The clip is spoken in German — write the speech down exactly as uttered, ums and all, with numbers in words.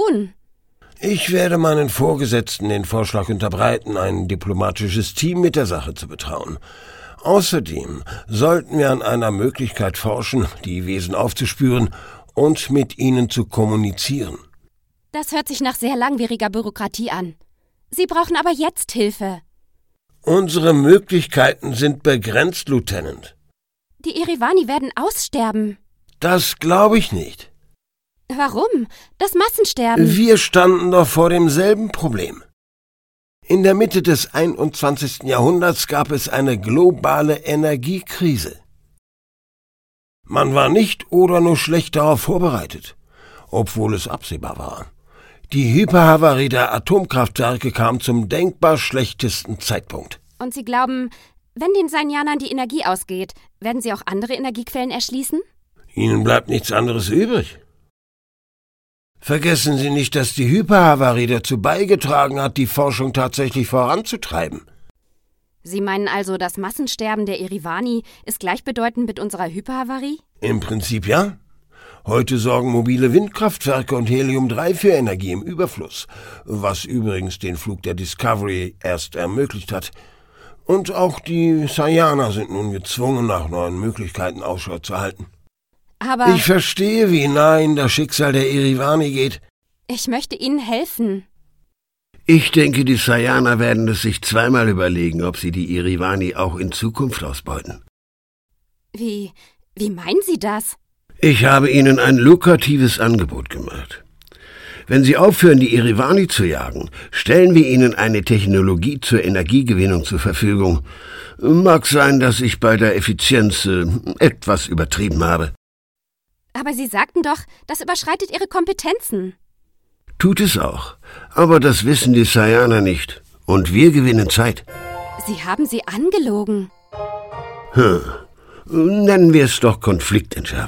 tun? Ich werde meinen Vorgesetzten den Vorschlag unterbreiten, ein diplomatisches Team mit der Sache zu betrauen. Außerdem sollten wir an einer Möglichkeit forschen, die Wesen aufzuspüren und mit ihnen zu kommunizieren. Das hört sich nach sehr langwieriger Bürokratie an. Sie brauchen aber jetzt Hilfe. Unsere Möglichkeiten sind begrenzt, Lieutenant. Die Irivani werden aussterben. Das glaube ich nicht. Warum? Das Massensterben. Wir standen doch vor demselben Problem. In der Mitte des einundzwanzigsten Jahrhunderts gab es eine globale Energiekrise. Man war nicht oder nur schlecht darauf vorbereitet, obwohl es absehbar war. Die Hyperhavarie der Atomkraftwerke kam zum denkbar schlechtesten Zeitpunkt. Und Sie glauben, wenn den Sainianern die Energie ausgeht, werden sie auch andere Energiequellen erschließen? Ihnen bleibt nichts anderes übrig. Vergessen Sie nicht, dass die Hyperhavarie dazu beigetragen hat, die Forschung tatsächlich voranzutreiben. Sie meinen also, das Massensterben der Irivani ist gleichbedeutend mit unserer Hyperhavarie? Im Prinzip ja. Heute sorgen mobile Windkraftwerke und Helium drei für Energie im Überfluss, was übrigens den Flug der Discovery erst ermöglicht hat. Und auch die Saianer sind nun gezwungen, nach neuen Möglichkeiten Ausschau zu halten. Aber ich verstehe, wie nah Ihnen das Schicksal der Irivani geht. Ich möchte Ihnen helfen. Ich denke, die Saianer werden es sich zweimal überlegen, ob sie die Irivani auch in Zukunft ausbeuten. Wie, wie meinen Sie das? Ich habe Ihnen ein lukratives Angebot gemacht. Wenn Sie aufhören, die Irivani zu jagen, stellen wir Ihnen eine Technologie zur Energiegewinnung zur Verfügung. Mag sein, dass ich bei der Effizienz äh, etwas übertrieben habe. Aber Sie sagten doch, das überschreitet Ihre Kompetenzen. Tut es auch. Aber das wissen die Saianer nicht. Und wir gewinnen Zeit. Sie haben sie angelogen. Hm. Nennen wir es doch Konfliktentschärfung.